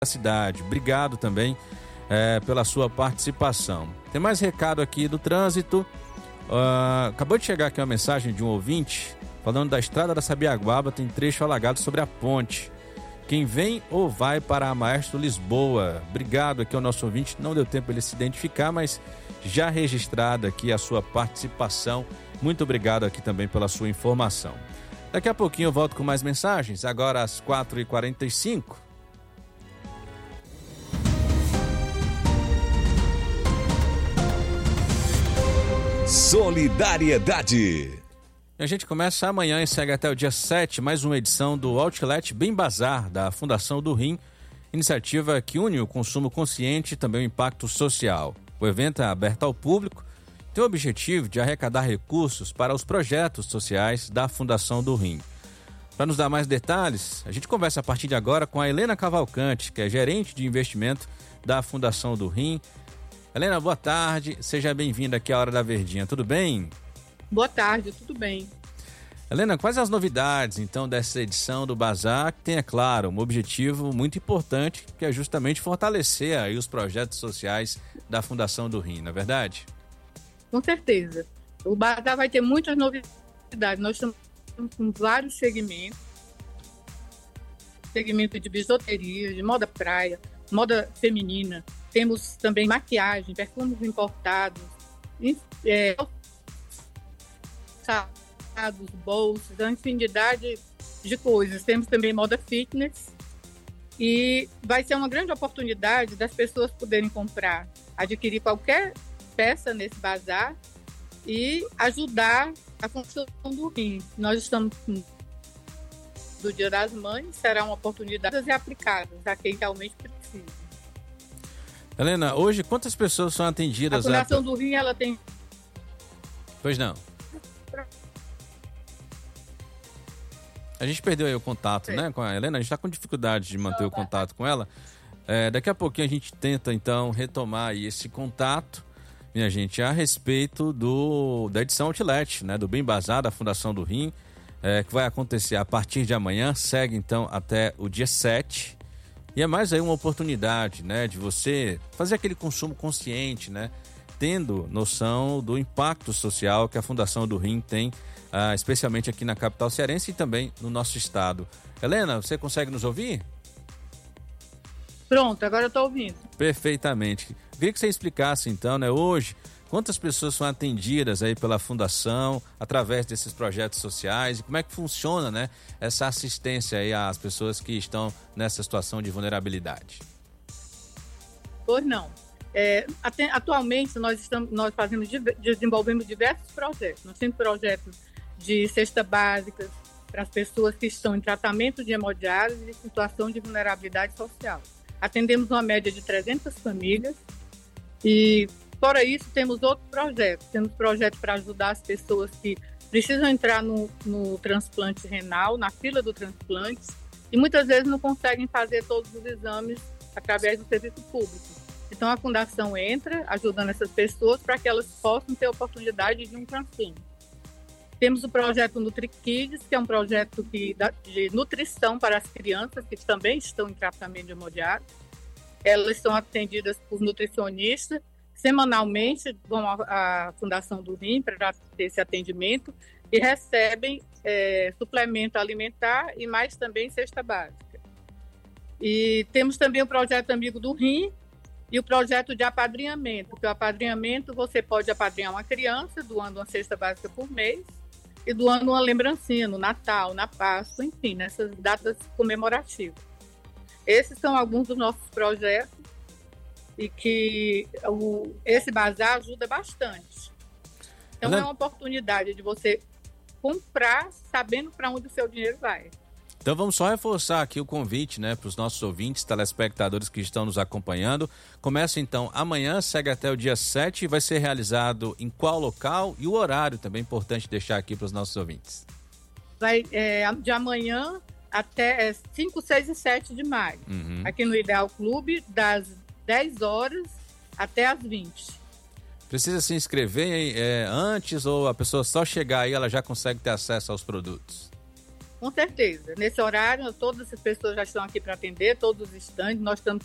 cidade. Obrigado também pela sua participação. Tem mais recado aqui do trânsito. Acabou de chegar aqui uma mensagem de um ouvinte falando da estrada da Sabiaguaba, tem trecho alagado sobre a ponte. Quem vem ou vai para a Maestro Lisboa? Obrigado aqui ao nosso ouvinte. Não deu tempo ele se identificar, mas já registrada aqui a sua participação. Muito obrigado aqui também pela sua informação. Daqui a pouquinho eu volto com mais mensagens, agora às 4h45. Solidariedade. A gente começa amanhã e segue até o dia 7, mais uma edição do Outlet Bem Bazar, da Fundação do Rim, iniciativa que une o consumo consciente e também o impacto social. O evento é aberto ao público, tem o objetivo de arrecadar recursos para os projetos sociais da Fundação do Rim. Para nos dar mais detalhes, a gente conversa a partir de agora com a Helena Cavalcante, que é gerente de investimento da Fundação do Rim. Helena, boa tarde, seja bem-vinda aqui à Hora da Verdinha, tudo bem? Boa tarde, tudo bem. Helena, quais as novidades, então, dessa edição do Bazar, que tem, é claro, um objetivo muito importante, que é justamente fortalecer aí os projetos sociais da Fundação do Rim, não é verdade? Com certeza. O Bazar vai ter muitas novidades. Nós estamos com vários segmentos. Segmento de bijuteria, de moda praia, moda feminina. Temos também maquiagem, perfumes importados, bolsas, uma infinidade de coisas. Temos também moda fitness e vai ser uma grande oportunidade das pessoas poderem comprar, adquirir qualquer peça nesse bazar e ajudar a função do Rim. Nós estamos do Dia das Mães, será uma oportunidade de aplicadas a quem realmente precisa. Helena, hoje quantas pessoas são atendidas? A Fundação do Rim, ela tem... Pois não. A gente perdeu aí o contato, né, com a Helena. A gente está com dificuldade de manter o contato com ela. Daqui a pouquinho a gente tenta, então, retomar aí esse contato, minha gente, a respeito da edição Outlet, né, do Bem Bazar, da Fundação do Rim, que vai acontecer a partir de amanhã, segue, então, até o dia 7. E é mais aí uma oportunidade, né, de você fazer aquele consumo consciente, né, tendo noção do impacto social que a Fundação do Rim tem, especialmente aqui na capital cearense e também no nosso estado. Helena, você consegue nos ouvir? Pronto, agora eu estou ouvindo. Perfeitamente. Queria que você explicasse então, né, hoje, quantas pessoas são atendidas aí pela Fundação através desses projetos sociais e como é que funciona, né, essa assistência aí às pessoas que estão nessa situação de vulnerabilidade? Pois não. Atualmente nós desenvolvemos diversos projetos. Nós temos projetos de cesta básica para as pessoas que estão em tratamento de hemodiálise e situação de vulnerabilidade social. Atendemos uma média de 300 famílias e, fora isso, temos outros projetos. Temos projetos para ajudar as pessoas que precisam entrar no transplante renal, na fila do transplante, e muitas vezes não conseguem fazer todos os exames através do serviço público. Então, a Fundação entra ajudando essas pessoas para que elas possam ter a oportunidade de um transplante. Temos o projeto NutriKids, que é um projeto de nutrição para as crianças que também estão em tratamento de hemodiálise. Elas são atendidas por nutricionistas. Semanalmente vão à Fundação do Rim para ter esse atendimento e recebem suplemento alimentar e mais também cesta básica. E temos também o projeto Amigo do Rim, e o projeto de apadrinhamento, porque o apadrinhamento você pode apadrinhar uma criança doando uma cesta básica por mês e doando uma lembrancinha no Natal, na Páscoa, enfim, nessas datas comemorativas. Esses são alguns dos nossos projetos e que esse bazar ajuda bastante. Então é uma oportunidade de você comprar sabendo para onde o seu dinheiro vai. Então vamos só reforçar aqui o convite, né, para os nossos ouvintes, telespectadores que estão nos acompanhando. Começa então amanhã, segue até o dia 7 e vai ser realizado em qual local e o horário também é importante deixar aqui para os nossos ouvintes. Vai de amanhã até 5, 6 e 7 de maio, aqui no Ideal Clube, das 10 horas até as 20. Precisa se inscrever antes ou a pessoa só chegar aí ela já consegue ter acesso aos produtos? Com certeza. Nesse horário, todas as pessoas já estão aqui para atender, todos os estandes. Nós estamos